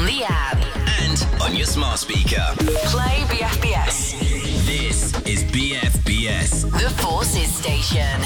on the app and on your smart speaker. Play BFBS. This is BFBS, The Forces Station.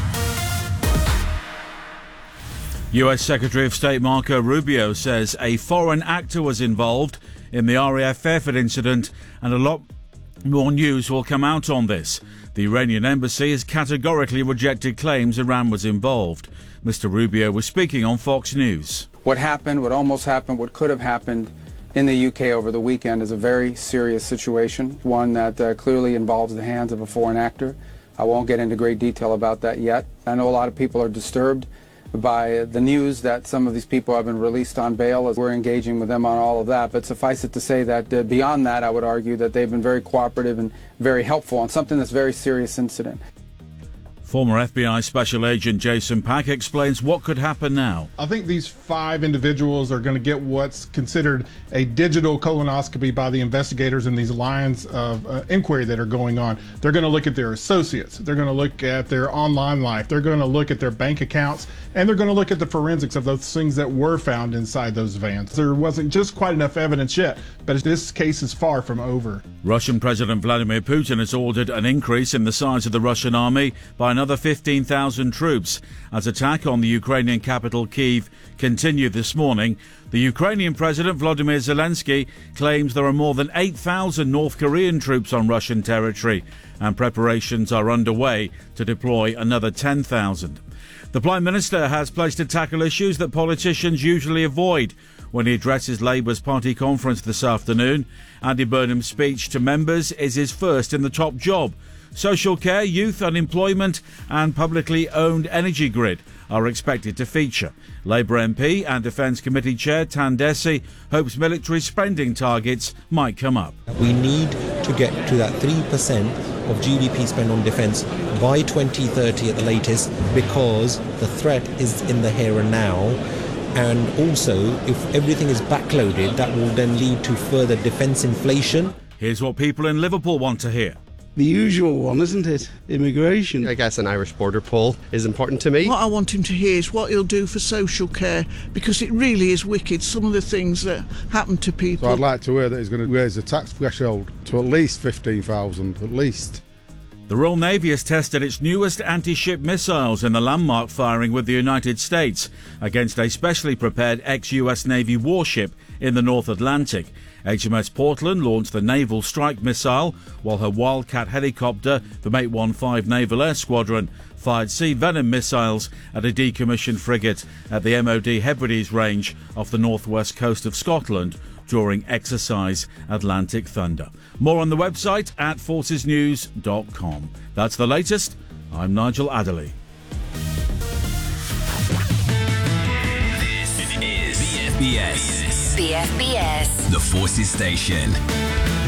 US Secretary of State Marco Rubio says a foreign actor was involved in the RAF Fairford incident, and a lot more news will come out on this. The Iranian embassy has categorically rejected claims Iran was involved. Mr. Rubio was speaking on Fox News. What happened, what almost happened, what could have happened in the UK over the weekend is a very serious situation, one that clearly involves the hands of a foreign actor. I won't get into great detail about that yet. I know a lot of people are disturbed by the news that some of these people have been released on bail, as we're engaging with them on all of that. But suffice it to say that beyond that, I would argue that they've been very cooperative and very helpful on something that's a very serious incident. Former FBI Special Agent Jason Pack explains what could happen now. I think these 5 individuals are going to get what's considered a digital colonoscopy by the investigators in these lines of inquiry that are going on. They're going to look at their associates. They're going to look at their online life. They're going to look at their bank accounts. And they're going to look at the forensics of those things that were found inside those vans. There wasn't just quite enough evidence yet, but this case is far from over. Russian President Vladimir Putin has ordered an increase in the size of the Russian army by another 15,000 troops as attack on the Ukrainian capital Kyiv continued this morning. The Ukrainian President Volodymyr Zelensky claims there are more than 8,000 North Korean troops on Russian territory, and preparations are underway to deploy another 10,000. The Prime Minister has pledged to tackle issues that politicians usually avoid when he addresses Labour's party conference this afternoon. Andy Burnham's speech to members is his first in the top job. Social care, youth unemployment and publicly owned energy grid are expected to feature. Labour MP and Defence Committee Chair Tan Desi hopes military spending targets might come up. We need to get to that 3% of GDP spend on defence by 2030 at the latest, because the threat is in the here and now. And also, if everything is backloaded, that will then lead to further defence inflation. Here's what people in Liverpool want to hear. The usual one, isn't it? Immigration. I guess an Irish border poll is important to me. What I want him to hear is what he'll do for social care, because it really is wicked, some of the things that happen to people. So I'd like to hear that he's going to raise the tax threshold to at least 15,000, at least. The Royal Navy has tested its newest anti-ship missiles in the landmark firing with the United States against a specially prepared ex-US Navy warship in the North Atlantic. HMS Portland launched the Naval Strike Missile, while her Wildcat helicopter from 815 Naval Air Squadron fired Sea Venom missiles at a decommissioned frigate at the MOD Hebrides range off the northwest coast of Scotland during Exercise Atlantic Thunder. More on the website at forcesnews.com. That's the latest. I'm Nigel Adderley. This is BFBS, BFBS. The Forces Station.